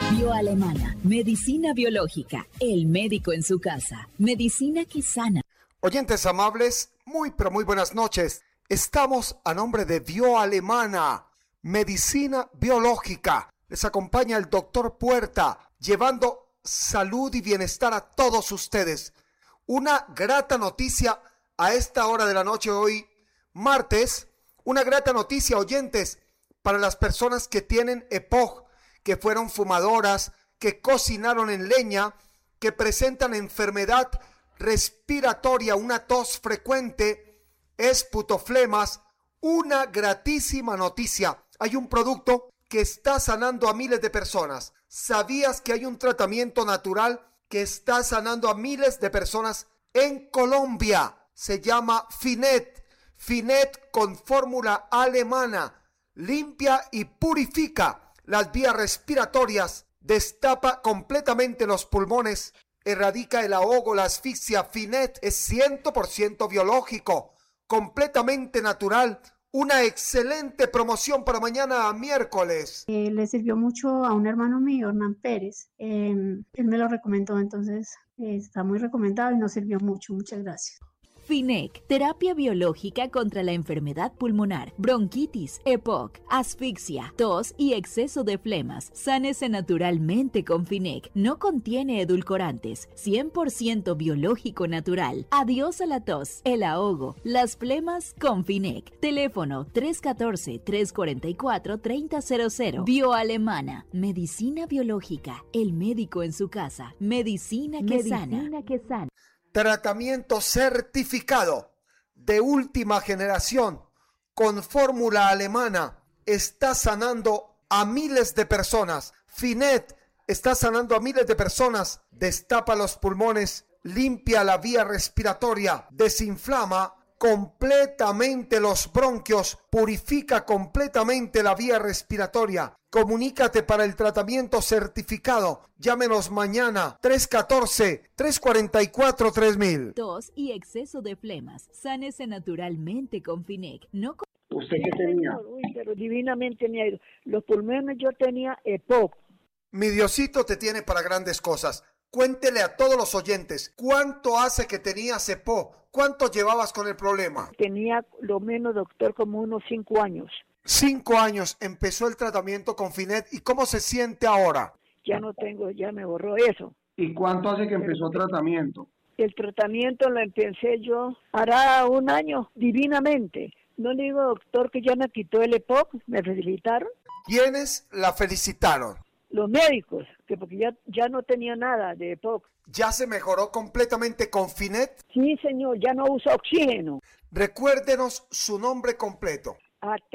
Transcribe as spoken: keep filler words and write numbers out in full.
Bioalemana, medicina biológica, el médico en su casa, medicina que sana. Oyentes amables, muy pero muy buenas noches. Estamos a nombre de Bioalemana, medicina biológica. Les acompaña el doctor Puerta, llevando salud y bienestar a todos ustedes. Una grata noticia a esta hora de la noche hoy, martes. Una grata noticia, oyentes, para las personas que tienen E P O C, que fueron fumadoras, que cocinaron en leña, que presentan enfermedad respiratoria, una tos frecuente, esputoflemas. Una gratísima noticia. Hay un producto que está sanando a miles de personas. ¿Sabías que hay un tratamiento natural que está sanando a miles de personas en Colombia? Se llama Finet. Finet con fórmula alemana. Limpia y purifica las vías respiratorias, destapa completamente los pulmones, erradica el ahogo, la asfixia. Finet es cien por ciento biológico, completamente natural. Una excelente promoción para mañana miércoles. Eh, le sirvió mucho a un hermano mío, Hernán Pérez. Eh, él me lo recomendó, entonces eh, está muy recomendado y nos sirvió mucho. Muchas gracias. Finec, terapia biológica contra la enfermedad pulmonar, bronquitis, E P O C, asfixia, tos y exceso de flemas. Sánese naturalmente con Finec. No contiene edulcorantes, cien por ciento biológico natural. Adiós a la tos, el ahogo, las flemas con Finec. Teléfono tres uno cuatro, tres cuatro cuatro, tres cero cero cero. Bioalemana, medicina biológica, el médico en su casa. Medicina que medicina sana. que sana. Tratamiento certificado de última generación con fórmula alemana está sanando a miles de personas. Finet está sanando a miles de personas. Destapa los pulmones, limpia la vía respiratoria, desinflama completamente los bronquios, purifica completamente la vía respiratoria. Comunícate para el tratamiento certificado. Llámenos mañana tres uno cuatro, tres cuatro cuatro, tres mil. Tos y exceso de flemas. Sánese naturalmente con Finec. No con... ¿Usted qué tenía? Uy, pero divinamente me ha ido. Los pulmones yo tenía E P O C. Mi Diosito te tiene para grandes cosas. Cuéntele a todos los oyentes, ¿cuánto hace que tenías E P O C? ¿Cuánto llevabas con el problema? Tenía lo menos, doctor, como unos cinco años. Cinco años empezó el tratamiento con Finet. ¿Y cómo se siente ahora? Ya no tengo, ya me borró eso. ¿Y cuánto hace que empezó el tratamiento? El tratamiento lo empecé yo hará un año, divinamente. No le digo, doctor, que ya me quitó el E P O C, me felicitaron. ¿Quiénes la felicitaron? Los médicos, que porque ya, ya no tenía nada de E P O C. ¿Ya se mejoró completamente con Finet? Sí, señor, ya no usa oxígeno. Recuérdenos su nombre completo.